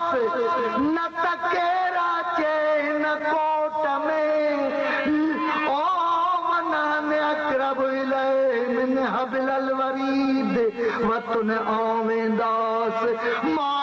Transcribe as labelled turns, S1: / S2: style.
S1: न त केरा चे न कोट में ओ मन अकरब इलैहि मिन हबिल अलवरीद वतन आवेंदास